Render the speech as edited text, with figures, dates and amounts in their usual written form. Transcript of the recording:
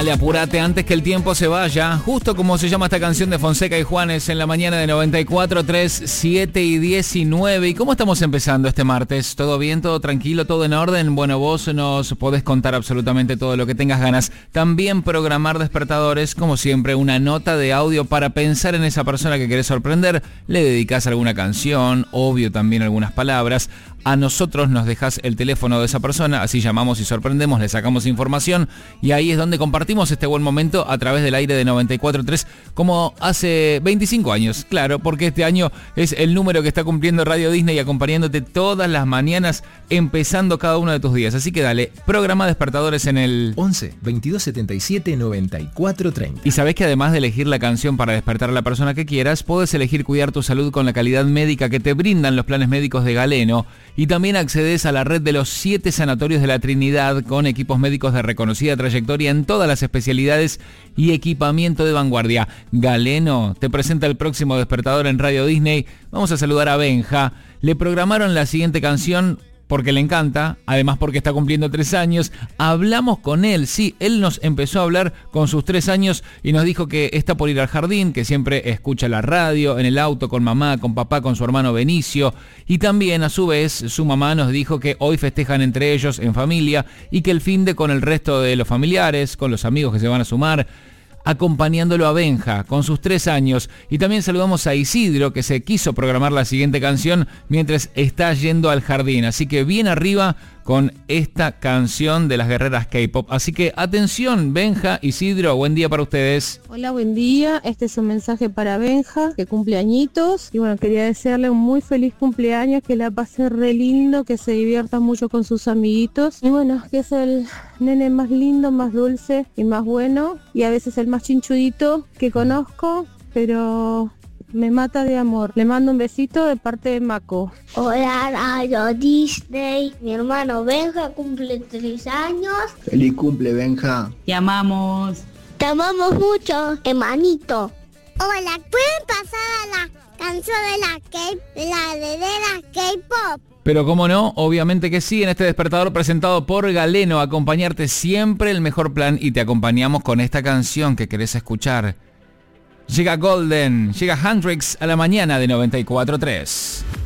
Dale, apurate antes que el tiempo se vaya. Justo como se llama esta canción de Fonseca y Juanes en la mañana de 94.3, 7 y 19. ¿Y cómo estamos empezando este martes? ¿Todo bien? ¿Todo tranquilo? ¿Todo en orden? Bueno, vos nos podés contar absolutamente todo lo que tengas ganas. También programar despertadores, como siempre, una nota de audio para pensar en esa persona que querés sorprender. Le dedicás alguna canción, obvio también algunas palabras. A nosotros nos dejás el teléfono de esa persona, así llamamos y sorprendemos, le sacamos información y ahí es donde compartimos este buen momento a través del aire de 94.3 como hace 25 años, claro, porque este año es el número que está cumpliendo Radio Disney acompañándote todas las mañanas, empezando cada uno de tus días. Así que dale, programa despertadores en el 11 22 77 94 30. Y sabés que además de elegir la canción para despertar a la persona que quieras, podés elegir cuidar tu salud con la calidad médica que te brindan los planes médicos de Galeno. Y también accedes a la red de los 7 sanatorios de la Trinidad con equipos médicos de reconocida trayectoria en todas las especialidades y equipamiento de vanguardia. Galeno te presenta el próximo despertador en Radio Disney. Vamos a saludar a Benja. Le programaron la siguiente canción porque le encanta, además porque está cumpliendo 3 años. Hablamos con él, sí, él nos empezó a hablar con sus 3 años y nos dijo que está por ir al jardín, que siempre escucha la radio, en el auto, con mamá, con papá, con su hermano Benicio. Y también, a su vez, su mamá nos dijo que hoy festejan entre ellos en familia y que el finde con el resto de los familiares, con los amigos que se van a sumar, acompañándolo a Benja con sus 3 años. Y también saludamos a Isidro, que se quiso programar la siguiente canción mientras está yendo al jardín. Así que bien arriba con esta canción de las guerreras K-pop. Así que atención, Benja, Isidro, buen día para ustedes. Hola, buen día. Este es un mensaje para Benja, que cumple añitos. Y bueno, quería desearle un muy feliz cumpleaños, que la pase re lindo, que se divierta mucho con sus amiguitos. Y bueno, que es el nene más lindo, más dulce y más bueno. Y a veces el más chinchudito que conozco, pero me mata de amor. Le mando un besito de parte de Mako. Hola, Radio Disney. Mi hermano Benja cumple 3 años. Feliz cumple, Benja. Te amamos. Te amamos mucho, hermanito. Hola, ¿pueden pasar a la canción de la K-pop? Pero cómo no, obviamente que sí, en este despertador presentado por Galeno, acompañarte siempre el mejor plan y te acompañamos con esta canción que querés escuchar. Llega Golden, llega Hendrix a la mañana de 94.3.